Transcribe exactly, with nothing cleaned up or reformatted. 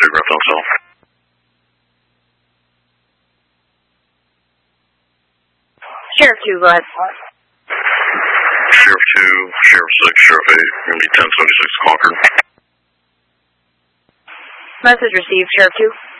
Cigarette phone cell. Sheriff two, go ahead. Sheriff two, Sheriff six, Sheriff eight, going to be ten seventy-six Concord. Message received, Sheriff two.